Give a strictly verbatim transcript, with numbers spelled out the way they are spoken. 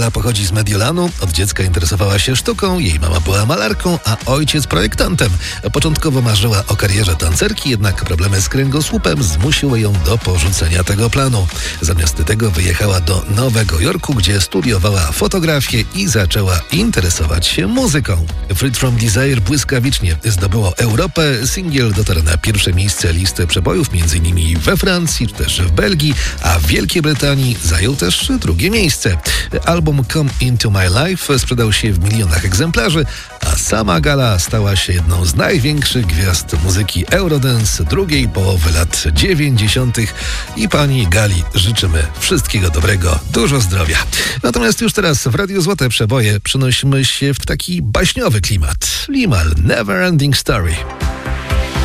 Gala pochodzi z Mediolanu. Od dziecka interesowała się sztuką, jej mama była malarką, a ojciec projektantem. Początkowo marzyła o karierze tancerki, jednak problemy z kręgosłupem zmusiły ją do porzucenia tego planu. Zamiast tego wyjechała do Nowego Jorku, gdzie studiowała fotografię i zaczęła interesować się muzyką. Freed from Desire błyskawicznie zdobyło Europę. Singiel dotarł na pierwsze miejsce listy przebojów, m.in. we Francji, czy też w Belgii, a w Wielkiej Brytanii zajął też drugie miejsce. Album Come Into My Life sprzedał się w milionach egzemplarzy, a sama Gala stała się jedną z największych gwiazd muzyki Eurodance drugiej połowy lat dziewięćdziesiątych i pani Gali życzymy wszystkiego dobrego, dużo zdrowia. Natomiast już teraz w Radiu Złote Przeboje przenosimy się w taki baśniowy klimat. Limahl, Never Ending Story.